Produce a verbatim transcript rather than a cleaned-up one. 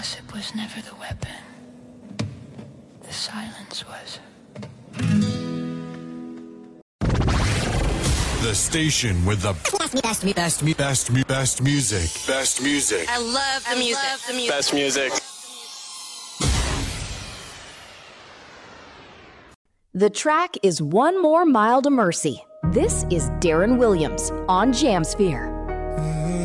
Gossip was never the weapon. The silence was. The station with the best, best, best, best, best music. Best music. I love the music. Love the music. Best music. The track is One More Mile to Mercy. This is Darren Williams on Jamsphere.